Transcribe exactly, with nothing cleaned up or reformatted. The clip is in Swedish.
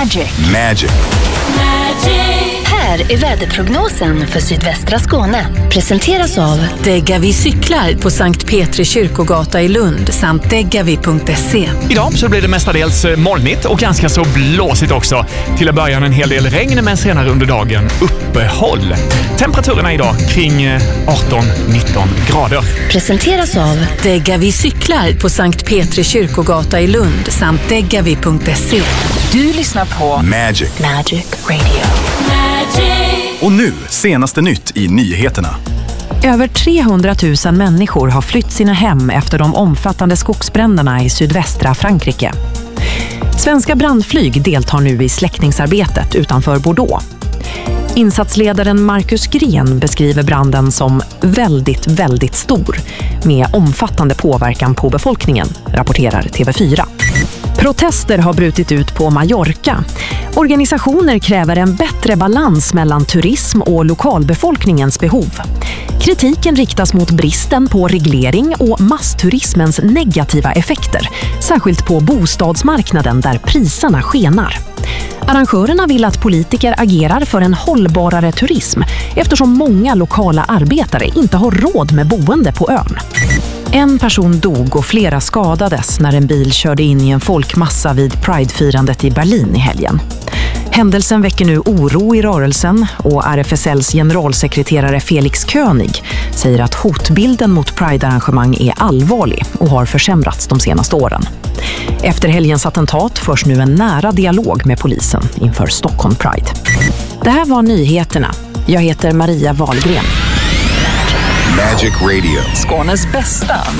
Magic. Magic. Här är väderprognosen för sydvästra Skåne. Presenteras av Degavi cyklar på Sankt Petri kyrkogata i Lund samt degavi punkt se. Idag så blir det mestadels molnigt och ganska så blåsigt också. Till att börja en hel del regn, men senare under dagen uppehåll. Temperaturerna idag kring arton nitton grader. Presenteras av Degavi cyklar på Sankt Petri kyrkogata i Lund samt degavi punkt se. Du lyssnar på Magic. Magic Radio. Och nu, senaste nytt i nyheterna. Över trehundratusen människor har flytt sina hem efter de omfattande skogsbränderna i sydvästra Frankrike. Svenska brandflyg deltar nu i släckningsarbetet utanför Bordeaux. Insatsledaren Marcus Gren beskriver branden som väldigt, väldigt stor med omfattande påverkan på befolkningen, rapporterar T V fyra. Protester har brutit ut på Mallorca. Organisationer kräver en bättre balans mellan turism och lokalbefolkningens behov. Kritiken riktas mot bristen på reglering och massturismens negativa effekter, särskilt på bostadsmarknaden där priserna skenar. Arrangörerna vill att politiker agerar för en hållbarare turism eftersom många lokala arbetare inte har råd med boende på ön. En person dog och flera skadades när en bil körde in i en folkmassa vid Pride-firandet i Berlin i helgen. Händelsen väcker nu oro i rörelsen och R F S L:s generalsekreterare Felix König säger att hotbilden mot Pride-arrangemang är allvarlig och har försämrats de senaste åren. Efter helgens attentat förs nu en nära dialog med polisen inför Stockholm Pride. Det här var nyheterna. Jag heter Maria Wahlgren. Magic Radio. Skånes bästa